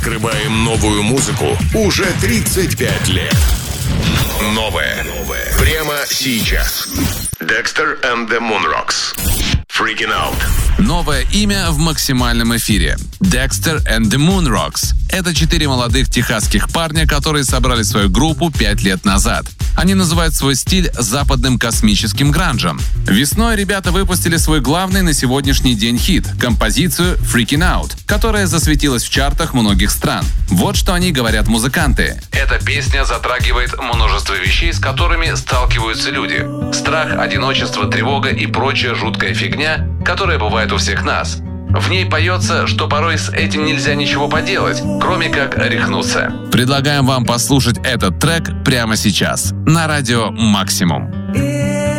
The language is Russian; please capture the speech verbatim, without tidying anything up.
Открываем новую музыку уже тридцать пять лет. Новое. Новое. Прямо сейчас. Dexter and the Moonrocks. Freaking Out. Новое имя в максимальном эфире. Dexter and the Moonrocks. Это четыре молодых техасских парня, которые собрали свою группу пять лет назад. Они называют свой стиль западным космическим гранжем. Весной ребята выпустили свой главный на сегодняшний день хит — композицию «Freaking Out», которая засветилась в чартах многих стран. Вот что они говорят музыканты. Эта песня затрагивает множество вещей, с которыми сталкиваются люди. Страх, одиночество, тревога и прочая жуткая фигня, которая бывает у всех нас. В ней поется, что порой с этим нельзя ничего поделать, кроме как рехнуться. Предлагаем вам послушать этот трек прямо сейчас на радио «Максимум».